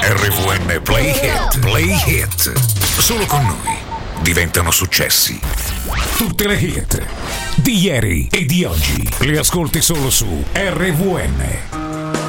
RVN Play Hit. Play Hit. Solo con noi diventano successi. Tutte le hit di ieri e di oggi le ascolti solo su RVN.